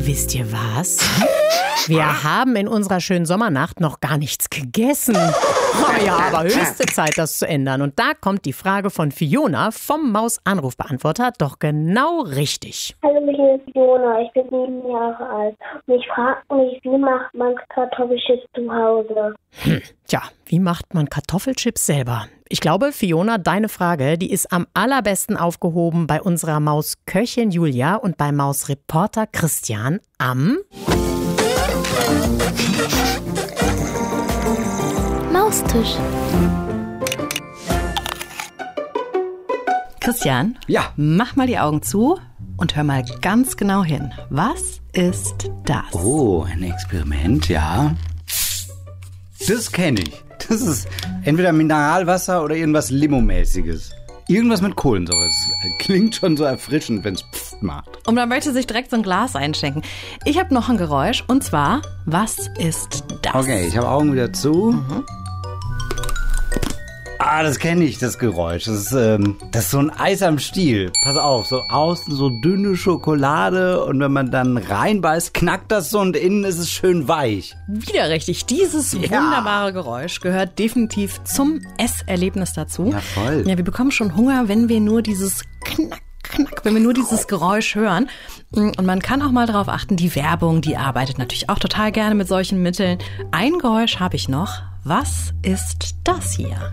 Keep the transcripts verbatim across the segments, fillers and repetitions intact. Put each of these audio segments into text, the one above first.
wisst ihr was? Wir haben in unserer schönen Sommernacht noch gar nichts gegessen. Oh ja, aber höchste Zeit, das zu ändern. Und da kommt die Frage von Fiona vom Maus-Anrufbeantworter doch genau richtig. Hallo, ich bin Fiona, ich bin sieben Jahre alt. Und ich frage mich, wie macht man Kartoffelchips zu Hause? Hm, tja, wie macht man Kartoffelchips selber? Ich glaube, Fiona, deine Frage, die ist am allerbesten aufgehoben bei unserer Mausköchin Julia und beim Mausreporter Christian am Maustisch. Christian, ja, mach mal die Augen zu und hör mal ganz genau hin. Was ist das? Oh, ein Experiment, ja. Das kenne ich. Das ist entweder Mineralwasser oder irgendwas Limo-mäßiges. Irgendwas mit Kohlensäure. Das klingt schon so erfrischend, wenn es pfft macht. Und man möchte sich direkt so ein Glas einschenken. Ich habe noch ein Geräusch und zwar, was ist das? Okay, ich habe Augen wieder zu. Mhm. Ah, das kenne ich, das Geräusch. Das ist, ähm, das ist so ein Eis am Stiel. Pass auf, so außen so dünne Schokolade und wenn man dann reinbeißt, knackt das so und innen ist es schön weich. Wieder richtig. Dieses Ja. wunderbare Geräusch gehört definitiv zum Esserlebnis dazu. Na voll. Ja, wir bekommen schon Hunger, wenn wir nur dieses Knack, Knack, wenn wir nur dieses Geräusch hören. Und man kann auch mal darauf achten, die Werbung, die arbeitet natürlich auch total gerne mit solchen Mitteln. Ein Geräusch habe ich noch. Was ist das hier?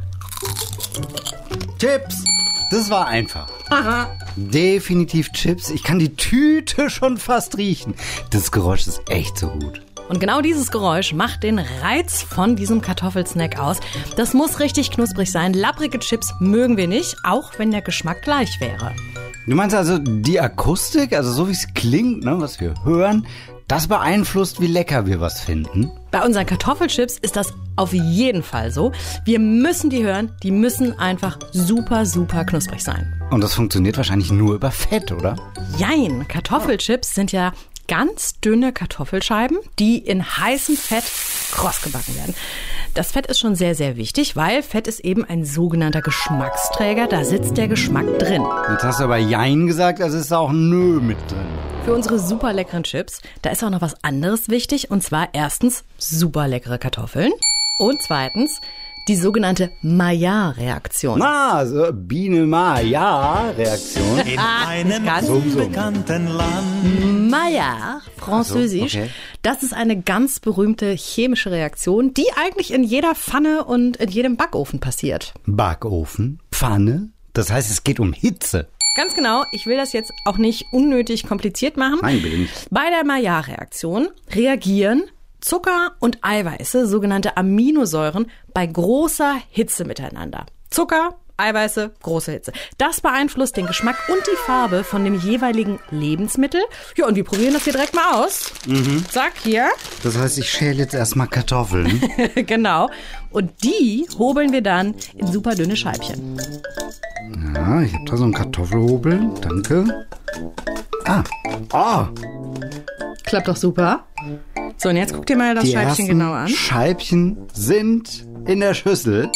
Chips. Das war einfach. Aha. Definitiv Chips. Ich kann die Tüte schon fast riechen. Das Geräusch ist echt so gut. Und genau dieses Geräusch macht den Reiz von diesem Kartoffelsnack aus. Das muss richtig knusprig sein. Lapprige Chips mögen wir nicht, auch wenn der Geschmack gleich wäre. Du meinst also die Akustik, also so wie es klingt, ne, was wir hören, das beeinflusst, wie lecker wir was finden? Bei unseren Kartoffelchips ist das auf jeden Fall so. Wir müssen die hören, die müssen einfach super, super knusprig sein. Und das funktioniert wahrscheinlich nur über Fett, oder? Jein, Kartoffelchips sind ja ganz dünne Kartoffelscheiben, die in heißem Fett kross gebacken werden. Das Fett ist schon sehr, sehr wichtig, weil Fett ist eben ein sogenannter Geschmacksträger. Da sitzt der Geschmack drin. Jetzt hast du aber Jein gesagt, also ist da auch Nö mit drin. Für unsere super leckeren Chips, da ist auch noch was anderes wichtig. Und zwar erstens super leckere Kartoffeln und zweitens die sogenannte Maillard-Reaktion. Ah, so Biene-Maillard-Reaktion. In einem ganz unbekannten Land. Maillard, französisch, Ach so, okay. Das ist eine ganz berühmte chemische Reaktion, die eigentlich in jeder Pfanne und in jedem Backofen passiert. Backofen, Pfanne, das heißt, es geht um Hitze. Ganz genau, ich will das jetzt auch nicht unnötig kompliziert machen. Nein, bitte nicht. Bei der Maillard-Reaktion reagieren Zucker und Eiweiße, sogenannte Aminosäuren, bei großer Hitze miteinander. Zucker, Eiweiße, große Hitze. Das beeinflusst den Geschmack und die Farbe von dem jeweiligen Lebensmittel. Ja, und wir probieren das hier direkt mal aus. Mhm. Zack, hier. Das heißt, ich schäle jetzt erstmal Kartoffeln. Genau. Und die hobeln wir dann in super dünne Scheibchen. Ja, ich habe da so einen Kartoffelhobel. Danke. Ah. Oh. Klappt doch super. So, und jetzt guck dir mal das Die Scheibchen ersten genau an. Scheibchen sind in der Schüssel.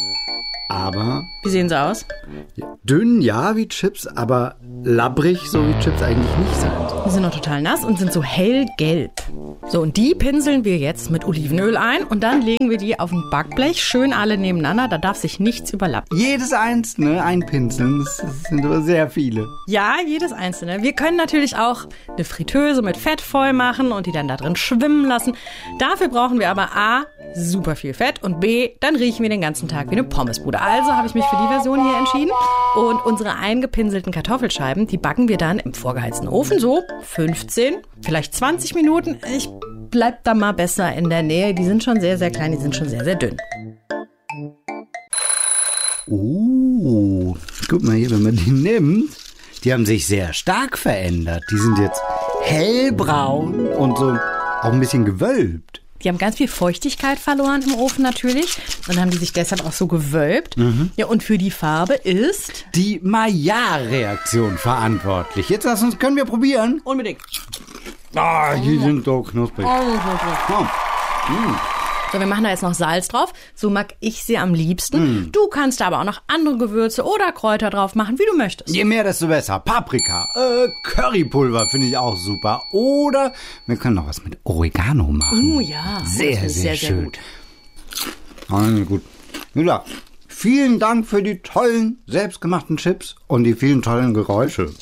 Aber Wie sehen sie aus? dünn, ja, wie Chips, aber labbrig, so wie Chips eigentlich nicht sind. Die sind noch total nass und sind so hellgelb. So, und die pinseln wir jetzt mit Olivenöl ein und dann legen wir die auf ein Backblech, schön alle nebeneinander, da darf sich nichts überlappen. Jedes einzelne einpinseln, das sind aber sehr viele. Ja, jedes einzelne. Wir können natürlich auch eine Fritteuse mit Fett voll machen und die dann da drin schwimmen lassen. Dafür brauchen wir aber A, super viel Fett und B, dann riechen wir den ganzen Tag wie eine Pommesbude. Also habe ich mich für die Version hier entschieden. Und unsere eingepinselten Kartoffelscheiben, die backen wir dann im vorgeheizten Ofen so fünfzehn, vielleicht zwanzig Minuten. Ich bleib da mal besser in der Nähe. Die sind schon sehr, sehr klein, die sind schon sehr, sehr dünn. Oh, guck mal hier, wenn man die nimmt, die haben sich sehr stark verändert. Die sind jetzt hellbraun und so auch ein bisschen gewölbt. Die haben ganz viel Feuchtigkeit verloren im Ofen natürlich und haben die sich deshalb auch so gewölbt. Mhm. Ja, und für die Farbe ist die Maillard-Reaktion verantwortlich. Jetzt lass uns, können wir probieren? Unbedingt. Ah, die sind so knusprig. Oh. Mm. So, wir machen da jetzt noch Salz drauf. So mag ich sie am liebsten. Mm. Du kannst da aber auch noch andere Gewürze oder Kräuter drauf machen, wie du möchtest. Je mehr, desto besser. Paprika, äh, Currypulver finde ich auch super. Oder wir können noch was mit Oregano machen. Oh ja. Sehr, sehr, sehr, sehr schön. gut. Also gut. Ja, vielen Dank für die tollen, selbstgemachten Chips und die vielen tollen Geräusche.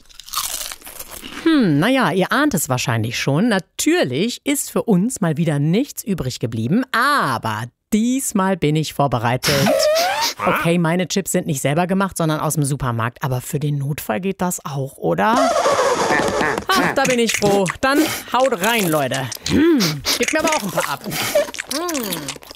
Hm, naja, ihr ahnt es wahrscheinlich schon. Natürlich ist für uns mal wieder nichts übrig geblieben, aber diesmal bin ich vorbereitet. Okay, meine Chips sind nicht selber gemacht, sondern aus dem Supermarkt. Aber für den Notfall geht das auch, oder? Ach, da bin ich froh. Dann haut rein, Leute. Hm, gebt mir aber auch ein paar ab. Hm.